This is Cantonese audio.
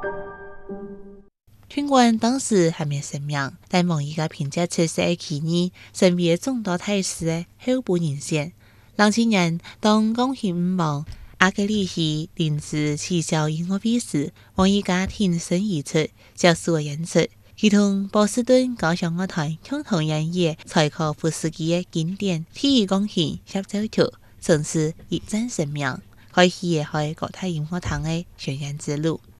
尽管当时还没成名，但网易嘅评价测试嘅期间，成为众多大师嘅候补人选。2000年，当光兴五王阿格里希临时取消音乐会时，网易家挺身而出，结束演出。佢同波士顿交响乐团共同演绎柴可夫斯基嘅經典第二鋼琴協奏曲，從此一戰成名，開啟了各大音樂堂嘅巡演之路。